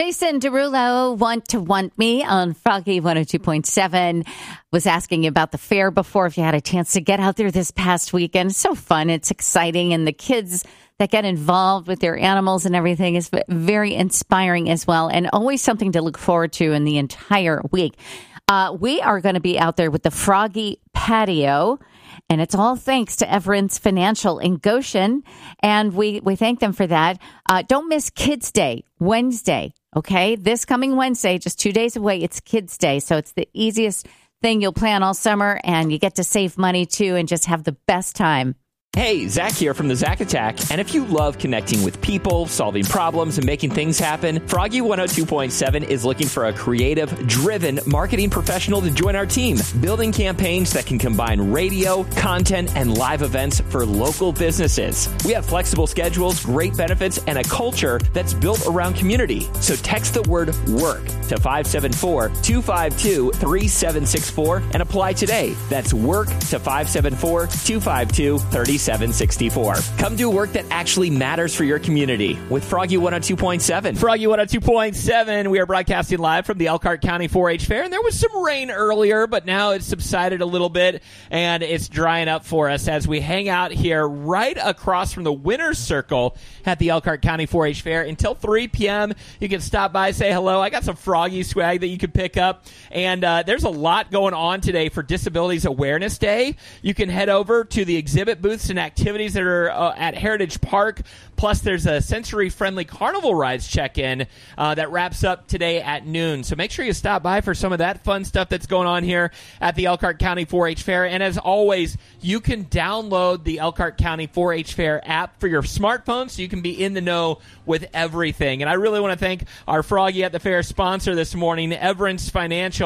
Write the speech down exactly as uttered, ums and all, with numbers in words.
Jason Derulo, Want to Want Me on Froggy one oh two point seven. Was asking you about the fair before, if you had a chance to get out there this past weekend. It's so fun. It's exciting. And the kids that get involved with their animals and everything is very inspiring as well. And always something to look forward to in the entire week. Uh, we are going to be out there with the Froggy Patio. And it's all thanks to Everence Financial in Goshen. And we, we thank them for that. Uh, don't miss Kids Day, Wednesday. Okay, this coming Wednesday, just two days away, it's Kids Day. So it's the easiest thing you'll plan all summer, and you get to save money too and just have the best time. Hey, Zach here from the Zach Attack, and if you love connecting with people, solving problems, and making things happen, Froggy one oh two point seven is looking for a creative, driven marketing professional to join our team, building campaigns that can combine radio, content, and live events for local businesses. We have flexible schedules, great benefits, and a culture that's built around community. So text the word WORK to five seven four, two five two, three seven six four and apply today. That's WORK to five seven four, two five two, three seven six four. Come do work that actually matters for your community with Froggy one oh two point seven. Froggy one oh two point seven. We are broadcasting live from the Elkhart County four H Fair, and there was some rain earlier, but now it's subsided a little bit, and it's drying up for us as we hang out here right across from the Winner's Circle at the Elkhart County four H Fair until three p.m. You can stop by, say hello. I got some Froggy swag that you can pick up, and uh, there's a lot going on today for Disabilities Awareness Day. You can head over to the exhibit booths and activities that are uh, at Heritage Park. Plus, there's a sensory-friendly carnival rides check-in uh, that wraps up today at noon. So make sure you stop by for some of that fun stuff that's going on here at the Elkhart County four H Fair. And as always, you can download the Elkhart County four H Fair app for your smartphone so you can be in the know with everything. And I really want to thank our Froggy at the Fair sponsor this morning, Everence Financial.